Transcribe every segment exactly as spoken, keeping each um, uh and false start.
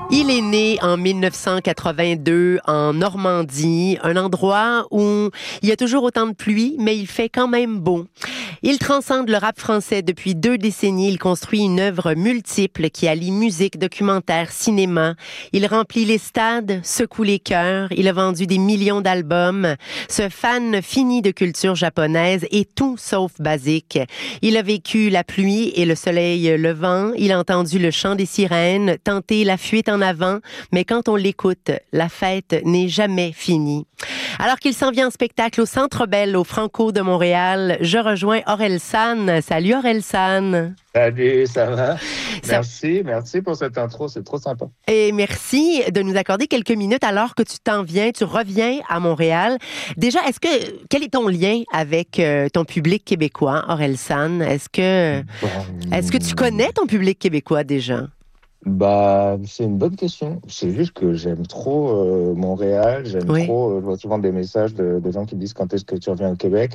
Il est né en dix-neuf cent quatre-vingt-deux en Normandie, un endroit où il y a toujours autant de pluie, mais il fait quand même beau. Il transcende le rap français depuis deux décennies. Il construit une œuvre multiple qui allie musique, documentaire, cinéma. Il remplit les stades, secoue les cœurs. Il a vendu des millions d'albums. Ce fan fini de culture japonaise est tout sauf basique. Il a vécu la pluie et le soleil levant. Il a entendu le chant des sirènes, tenté la fuite en avant, mais quand on l'écoute, la fête n'est jamais finie. Alors qu'il s'en vient en spectacle au Centre Bell, au Franco de Montréal, je rejoins Orelsan. Salut Orelsan. Salut, ça va? Ça... Merci, merci pour cette intro, c'est trop sympa. Et merci de nous accorder quelques minutes alors que tu t'en viens, tu reviens à Montréal. Déjà, est-ce que quel est ton lien avec euh, ton public québécois, Orelsan? Est-ce que Bon, est-ce que tu connais ton public québécois déjà? Bah, c'est une bonne question. C'est juste que j'aime trop euh, Montréal, j'aime Oui. trop, euh, je vois souvent des messages de, de gens qui me disent quand est-ce que tu reviens au Québec.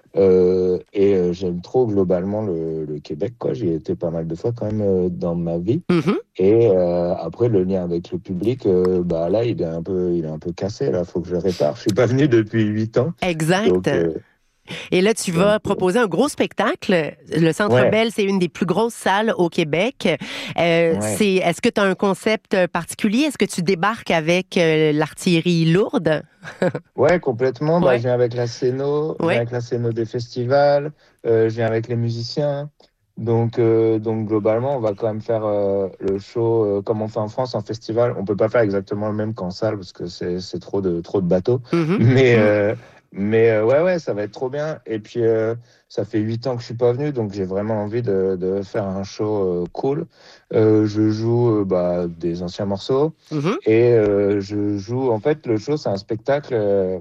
Euh, et euh, j'aime trop globalement le, le Québec, quoi. J'y ai été pas mal de fois quand même euh, dans ma vie. Mm-hmm. Et euh, après, le lien avec le public, euh, bah là, il est un peu, il est un peu cassé, là. Faut que je le répare. Je suis pas venu depuis huit ans. Exact. Donc, euh, Et là, tu vas proposer un gros spectacle. Le Centre Ouais. Bell, c'est une des plus grosses salles au Québec. Euh, Ouais. c'est, est-ce que tu as un concept particulier? Est-ce que tu débarques avec euh, l'artillerie lourde? Ouais, complètement. Bah, Ouais. je viens avec la scéno, je Ouais. viens avec la scéno des festivals, euh, je viens avec les musiciens. Donc, euh, donc globalement, on va quand même faire euh, le show euh, comme on fait en France en festival. On peut pas faire exactement le même qu'en salle parce que c'est c'est trop de trop de bateaux. Mm-hmm. Mais Mm. euh, mais euh, ouais ouais, ça va être trop bien. Et puis euh, ça fait huit ans que je suis pas venu, donc j'ai vraiment envie de de faire un show euh, cool. Euh, je joue euh, bah, des anciens morceaux. Mm-hmm. Et euh, je joue, en fait, le show, c'est un spectacle euh,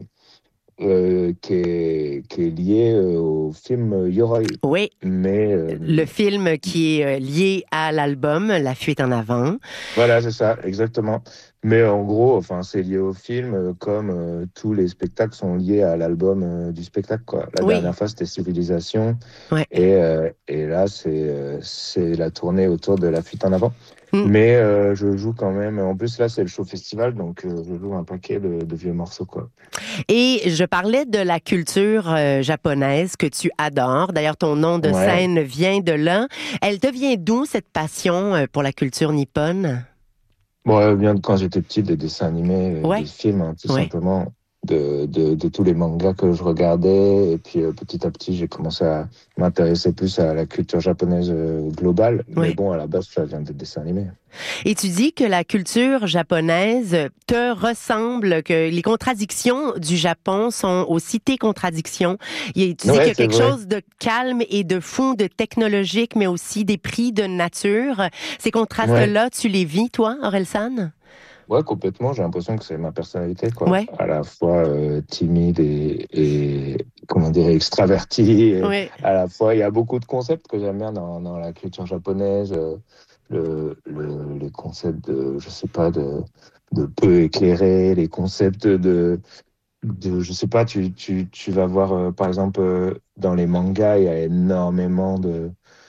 euh, qui est, qui est lié euh, au film Yoroi. Oui. Mais euh, Le film qui est euh, lié à l'album La Fuite en avant. voilà, c'est ça, exactement. Mais en gros, enfin, c'est lié au film, euh, comme euh, tous les spectacles sont liés à l'album euh, du spectacle, quoi. La Oui. dernière fois, c'était Civilisation. Ouais. Et, euh, et là, c'est euh, c'est la tournée autour de La Fuite en avant. Mm. Mais euh, je joue quand même. En plus, là, c'est le show festival, donc euh, je joue un paquet de, de vieux morceaux, quoi. Et je parlais de la culture euh, japonaise que tu adores. D'ailleurs, ton nom de Ouais. scène vient de là. Elle te vient d'où, cette passion euh, pour la culture nippone? Bon, elle vient de quand j'étais petit, des dessins animés, euh, Ouais. des films, hein, tout Ouais. simplement, de, de, de tous les mangas que je regardais. Et puis, euh, petit à petit, j'ai commencé à m'intéresser plus à la culture japonaise euh, globale. Ouais. Mais bon, à la base, ça vient des dessins animés. Et tu dis que la culture japonaise te ressemble, que les contradictions du Japon sont aussi tes contradictions. Et tu dis Ouais, qu'il y a c'est quelque vrai. chose de calme et de fou, de technologique, mais aussi d'épris de nature. Ces contrastes-là, tu les vis, toi, Orelsan? Ouais, complètement. J'ai l'impression que c'est ma personnalité, quoi. Ouais. À la fois euh, timide et, et, comment dire, extraverti. Et Ouais. à la fois, il y a beaucoup de concepts que j'aime bien dans, dans la culture japonaise. euh, le, le, les concepts de, je sais pas, de, de peu éclairé, les concepts de, de, je sais pas, tu, tu, tu vas voir, euh, par exemple, euh, dans les mangas, il y a énormément de,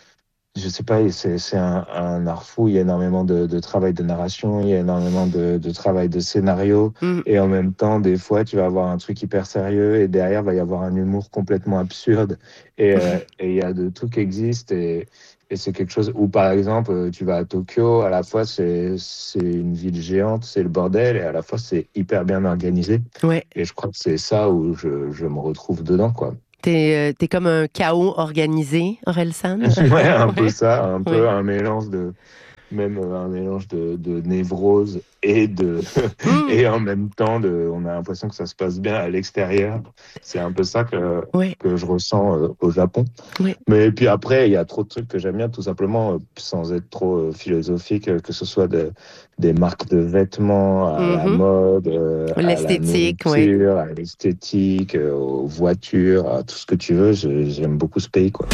je sais pas, c'est, c'est un, un art fou, il y a énormément de, de travail de narration, il y a énormément de, de travail de scénario, Mm. et en même temps, des fois, tu vas avoir un truc hyper sérieux, et derrière, va y avoir un humour complètement absurde, et euh, et il y a de tout qui existe, et, et c'est quelque chose où, par exemple, euh, tu vas à Tokyo, à la fois, c'est, c'est une ville géante, c'est le bordel, et à la fois, c'est hyper bien organisé, Ouais. et je crois que c'est ça où je, je me retrouve dedans, quoi. T'es, euh, t'es comme un chaos organisé, Orelsan? Ouais, un peu Ouais. ça, un peu Ouais. un mélange de, même euh, un mélange de, de névrose et de Mm. et en même temps de, on a l'impression que ça se passe bien à l'extérieur. C'est un peu ça que Ouais. que je ressens euh, au Japon. Ouais. Mais puis après, il y a trop de trucs que j'aime bien, tout simplement, euh, sans être trop euh, philosophique, euh, que ce soit de, des marques de vêtements à la Mm-hmm. mode, euh, à la L'esthétique, ouais. nourriture, à l'esthétique, euh, aux voitures, à tout ce que tu veux. Je- J'aime beaucoup ce pays, quoi.